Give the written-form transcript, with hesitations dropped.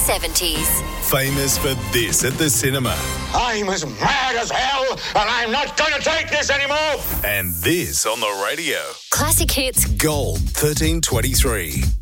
70s. Famous for this at the cinema. I'm as mad as hell, and I'm not going to take this anymore. And this on the radio. Classic Hits Gold 1323.